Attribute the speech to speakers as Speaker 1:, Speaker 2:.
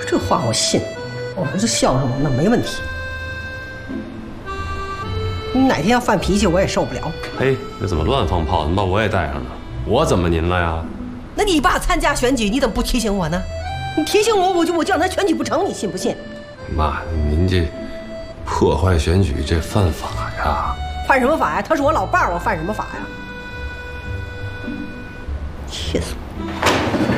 Speaker 1: 这话我信，我儿子孝顺我那没问题。你哪天要犯脾气，我也受不了。
Speaker 2: 嘿，这怎么乱放炮？你把我也带上了，我怎么您了呀？
Speaker 1: 那你爸参加选举，你怎么不提醒我呢？你提醒我，我叫他选举不成，你信不信？
Speaker 2: 妈，您这破坏选举，这犯法呀！
Speaker 1: 犯什么法呀？他是我老伴儿，我犯什么法呀？气死我！